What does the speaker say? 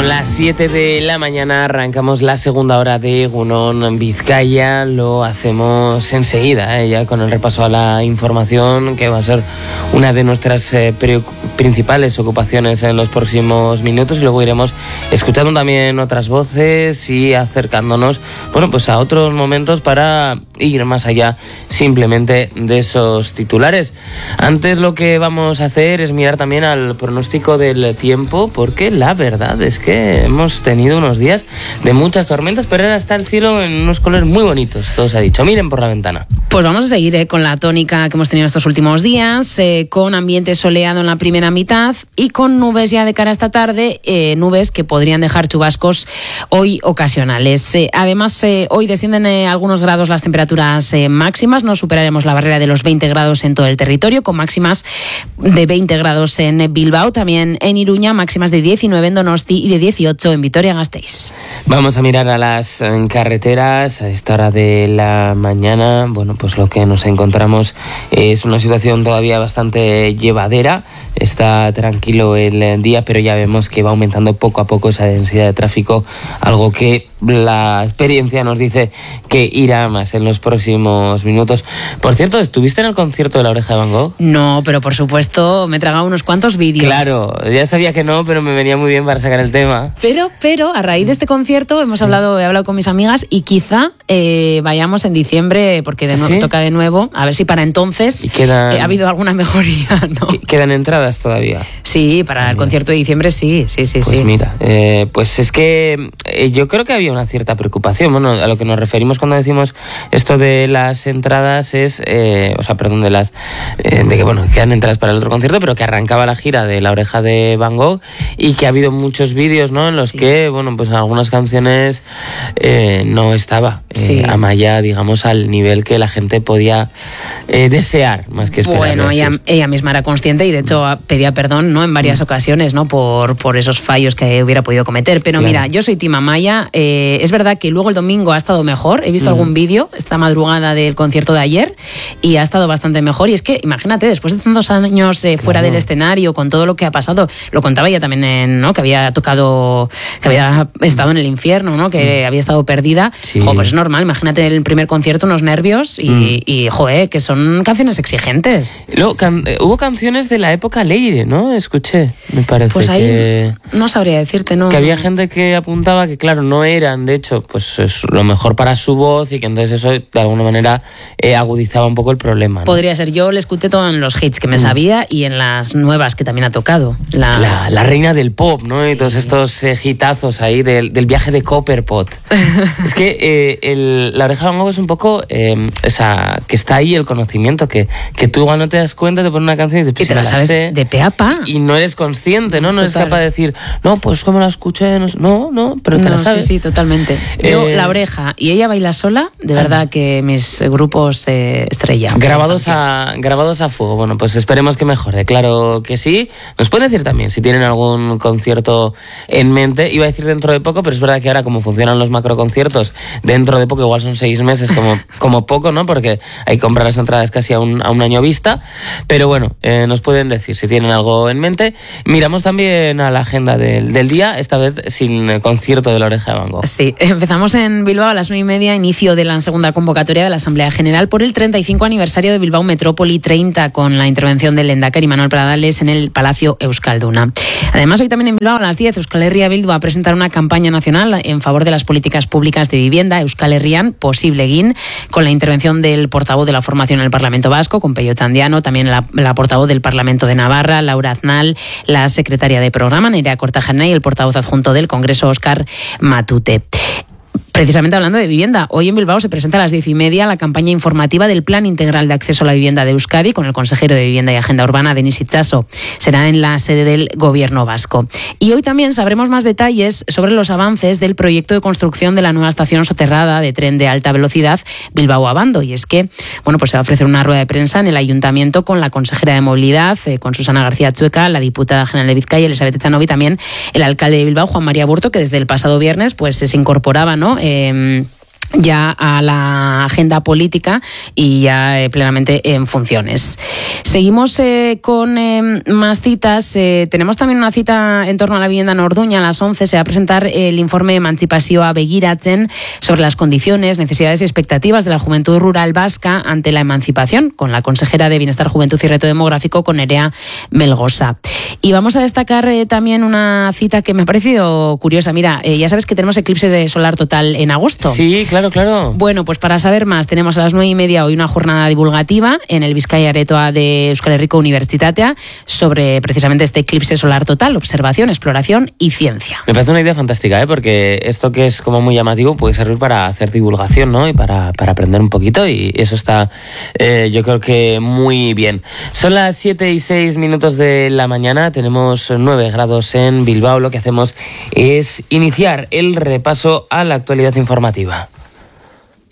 Son las 7 de la mañana, arrancamos la segunda hora de Egunon Vizcaya. Lo hacemos enseguida, ya con el repaso a la información, que va a ser una de nuestras principales ocupaciones en los próximos minutos, y luego iremos escuchando también otras voces y acercándonos, pues a otros momentos para ir más allá simplemente de esos titulares. Antes lo que vamos a hacer es mirar también al pronóstico del tiempo, porque la verdad es que hemos tenido unos días de muchas tormentas, pero ahora está el cielo en unos colores muy bonitos, todo se ha dicho. Miren por la ventana. Pues vamos a seguir con la tónica que hemos tenido estos últimos días, con ambiente soleado en la primera mitad y con nubes ya de cara a esta tarde, nubes que podrían dejar chubascos hoy ocasionales. Además, hoy descienden algunos grados las temperaturas máximas, no superaremos la barrera de los 20 grados en todo el territorio, con máximas de 20 grados en Bilbao, también en Iruña, máximas de 19 en Donosti y de 18 en Vitoria-Gasteiz. Vamos a mirar a las carreteras a esta hora de la mañana. Pues lo que nos encontramos es una situación todavía bastante llevadera. Está tranquilo el día, pero ya vemos que va aumentando poco a poco esa densidad de tráfico, algo que la experiencia nos dice que irá más en los próximos minutos. Por cierto, ¿estuviste en el concierto de La Oreja de Van Gogh? No, pero por supuesto me he tragado unos cuantos vídeos. Claro, ya sabía que no, pero me venía muy bien para sacar el tema. Pero a raíz de este concierto he hablado con mis amigas y quizá vayamos en diciembre, porque de nuevo toca de nuevo, a ver si para entonces ha habido alguna mejoría, ¿no? ¿Quedan entradas todavía? Sí, para el concierto de diciembre sí. Pues mira, pues es que yo creo que había una cierta preocupación. A lo que nos referimos cuando decimos esto de las entradas es, de que quedan entradas para el otro concierto, pero que arrancaba la gira de La Oreja de Van Gogh y que ha habido muchos vídeos, ¿no?, en los que, pues en algunas canciones no estaba Amaya, digamos, al nivel que la gente podía desear, más que esperar. Bueno, ella misma era consciente y de hecho pedía perdón, ¿no?, en varias ocasiones, ¿no?, por esos fallos que hubiera podido cometer. Pero mira, yo soy team Amaya. Es verdad que luego el domingo ha estado mejor. He visto algún vídeo esta madrugada del concierto de ayer y ha estado bastante mejor. Y es que, imagínate, después de tantos años fuera del escenario, con todo lo que ha pasado, lo contaba ella también, ¿no?, que había tocado, que había estado en el infierno, ¿no?, que había estado perdida. Pues es normal. Imagínate el primer concierto, unos nervios y que son canciones exigentes. Luego, hubo canciones de la época Leire, ¿no? Escuché, me parece. Pues ahí no sabría decirte, ¿no? Que había gente que apuntaba que, claro, no eran, de hecho, pues es lo mejor para su voz y que entonces eso de alguna manera agudizaba un poco el problema, ¿no? Podría ser. Yo le escuché todo en los hits que me sabía y en las nuevas que también ha tocado. La reina del pop, ¿no? Sí. Y todos estos hitazos ahí del viaje de Copperpot. Es que La Oreja de Van Gogh es un poco que está ahí el conocimiento, que tú igual no te das cuenta, te pones una canción y dices, pues, y te la sabes de pe a pa. Y no eres consciente, ¿no? No eres capaz de decir, no, pues como la escuché, no, pero te la sabes. Sí, totalmente. Yo, La Oreja y ella baila sola, de verdad que mis grupos estrella. Grabados a fuego. Pues esperemos que mejore, claro que sí. Nos pueden decir también si tienen algún concierto en mente. Iba a decir dentro de poco, pero es verdad que ahora, como funcionan los macroconciertos, dentro de poco, igual son 6 meses como poco, ¿no? Porque hay que comprar las entradas casi a un año vista. Pero bueno, nos pueden decir si tienen algo en mente. Miramos también a la agenda del día, esta vez sin concierto de La Oreja de Van Gogh. Sí, empezamos en Bilbao a las 9:30, inicio de la segunda convocatoria de la Asamblea General por el 35 aniversario de Bilbao Metrópoli 30, con la intervención del Lehendakari Manuel Pradales en el Palacio Euskalduna. Además, hoy también en Bilbao a las 10, Euskal Herria Bildu va a presentar una campaña nacional en favor de las políticas públicas de vivienda, Euskal Herrian Posible Egin, con la intervención del portavoz de la formación en el Parlamento Vasco, con Pello Txandiano, también la portavoz del Parlamento de Navarra, Laura Aznal, la secretaria de programa, Nerea Kortajarena, y el portavoz adjunto del Congreso, Óscar Matute. Precisamente hablando de vivienda, hoy en Bilbao se presenta a las 10:30 la campaña informativa del Plan Integral de Acceso a la Vivienda de Euskadi con el consejero de Vivienda y Agenda Urbana, Denis Itxaso. Será en la sede del Gobierno vasco. Y hoy también sabremos más detalles sobre los avances del proyecto de construcción de la nueva estación soterrada de tren de alta velocidad Bilbao-Abando. Y es que, pues se va a ofrecer una rueda de prensa en el Ayuntamiento con la consejera de Movilidad, con Susana García Chueca, la diputada general de Vizcaya, Elizabeth Echanovi, también el alcalde de Bilbao, Juan María Burto, que desde el pasado viernes pues se incorporaba, ¿no?, ya a la agenda política y ya plenamente en funciones. Seguimos con más citas. Tenemos también una cita en torno a la vivienda en Orduña. A las 11 se va a presentar el informe Emantzipazioa Begiratzen sobre las condiciones, necesidades y expectativas de la juventud rural vasca ante la emancipación, con la consejera de Bienestar, Juventud y Reto Demográfico, con Nerea Melgosa. Y vamos a destacar también una cita que me ha parecido curiosa. Mira, ya sabes que tenemos eclipse de solar total en agosto. Sí, claro. Bueno, pues para saber más, tenemos a las 9:30 hoy una jornada divulgativa en el Bizkaia Aretoa de Euskal Herriko Unibertsitatea sobre precisamente este eclipse solar total, observación, exploración y ciencia. Me parece una idea fantástica, porque esto que es como muy llamativo puede servir para hacer divulgación, ¿no? Y para aprender un poquito, y eso está yo creo que muy bien. Son las 7:06 de la mañana, tenemos 9 grados en Bilbao. Lo que hacemos es iniciar el repaso a la actualidad informativa.